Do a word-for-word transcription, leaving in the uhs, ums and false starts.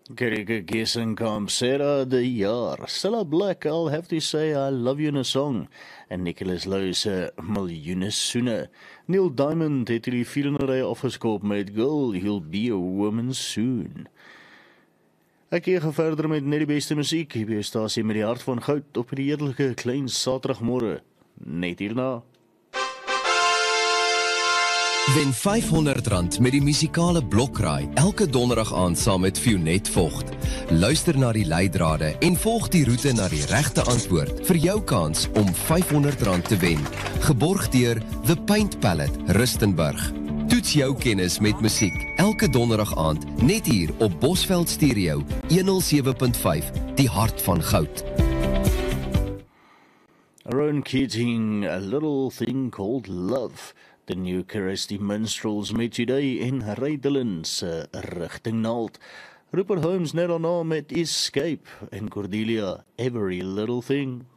Gerike Geesenkamp, Sarah de Jaar, Cilla Black, I'll have to say I love you in a song, en Nicholas Lewis se Miljoene Soene. Neil Diamond het hierdie vierenderij afgeskoop met Girl, You'll Be a Woman Soon. Ek keer verder met net die beste muziek, hier by stasie met die hart van goud op die heerlijke klein Saterdagmorgen. Net hierna. Wen vyfhonderd rand met die musikale blokraai elke donderdag aand saam met Fionet Vogt. Luister na die leidrade en volg die roete na die regte antwoord vir jou kans om vyfhonderd rand te wen. Geborg deur The Paint Palette, Rustenburg. Toets jou kennis met musiek elke donderdag aand net hier op Bosveld Stereo honderd sewe punt vyf, die hart van goud. Rowan Keating, A Little Thing Called Love. The new Kirsty Minstrels met today in Rydelen se rigting naald. Rupert Holmes net daarna met Escape en Cordelia, Every Little Thing.